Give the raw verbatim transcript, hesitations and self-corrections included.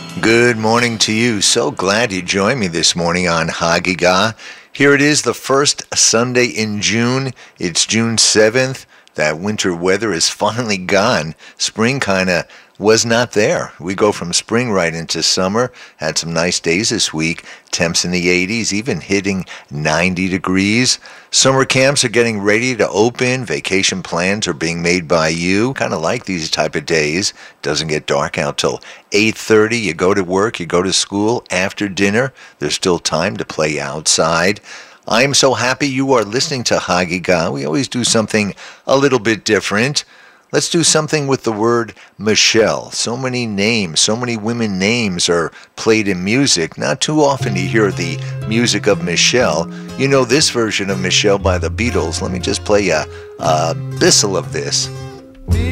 Good morning to you. So glad you joined me this morning on Hagiga. Here it is, the first Sunday in June. It's June seventh. That winter weather is finally gone. Spring kind of was not there. We go from spring right into summer. Had some nice days this week. Temps in the eighties, even hitting ninety degrees. Summer camps are getting ready to open. Vacation plans are being made by you. Kind of like these type of days. Doesn't get dark out till eight thirty. You go to work, you go to school. After dinner, there's still time to play outside. I am so happy you are listening to Hagiga. We always do something a little bit different. Let's do something with the word Michelle. So many names, so many women names are played in music. Not too often you hear the music of Michelle. You know this version of Michelle by the Beatles. Let me just play a, a bissel of this.